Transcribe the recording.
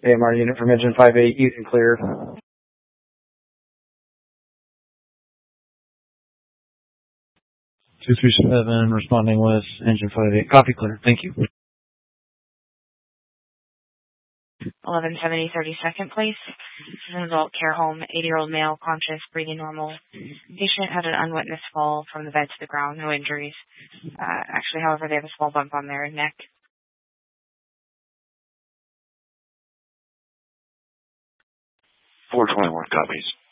AMR unit from engine 5-8, you can clear. 237 responding with engine 5-8. Copy, clear. Thank you. 1170 32nd place. This is an adult care home, 80-year-old male, conscious, breathing normal. Patient had an unwitnessed fall from the bed to the ground, no injuries. Actually, however, they have a small bump on their neck. 421 copies.